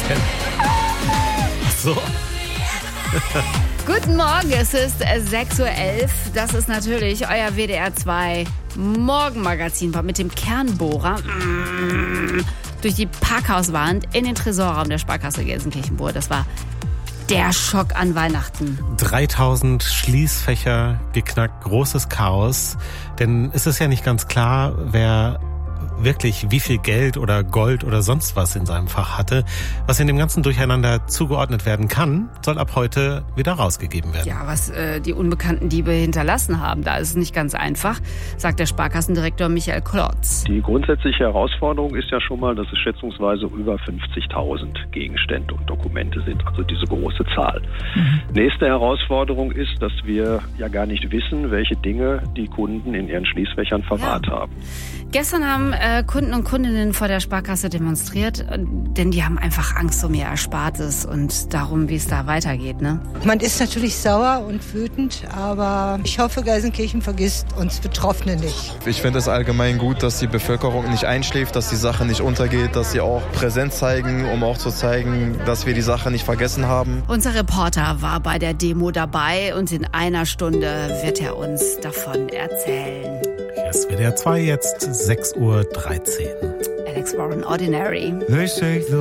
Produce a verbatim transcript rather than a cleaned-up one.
denn? Ach so. Guten Morgen, es ist sechs Uhr elf. Das ist natürlich euer W D R zwei Morgenmagazin mit dem Kernbohrer mm, durch die Parkhauswand in den Tresorraum der Sparkasse Gelsenkirchen-Burg. Das war der Schock an Weihnachten. dreitausend Schließfächer geknackt, großes Chaos. Denn es ist ja nicht ganz klar, wer wirklich wie viel Geld oder Gold oder sonst was in seinem Fach hatte. Was in dem ganzen Durcheinander zugeordnet werden kann, soll ab heute wieder rausgegeben werden. Ja, was äh, die unbekannten Diebe hinterlassen haben, da ist es nicht ganz einfach, sagt der Sparkassendirektor Michael Klotz. Die grundsätzliche Herausforderung ist ja schon mal, dass es schätzungsweise über fünfzigtausend Gegenstände und Dokumente sind, also diese große Zahl. Mhm. Nächste Herausforderung ist, dass wir ja gar nicht wissen, welche Dinge die Kunden in ihren Schließfächern verwahrt ja. haben. Gestern haben äh, Kunden und Kundinnen vor der Sparkasse demonstriert, äh, denn die haben einfach Angst um ihr Erspartes und darum, wie es da weitergeht, ne? Man ist natürlich sauer und wütend, aber ich hoffe, Gelsenkirchen vergisst uns Betroffene nicht. Ich finde es allgemein gut, dass die Bevölkerung nicht einschläft, dass die Sache nicht untergeht, dass sie auch Präsenz zeigen, um auch zu zeigen, dass wir die Sache nicht vergessen haben. Unser Reporter war bei der Demo dabei und in einer Stunde wird er uns davon erzählen. Hier ist W D R zwei jetzt sechs Uhr dreizehn. Alex Warren, Ordinary. They say the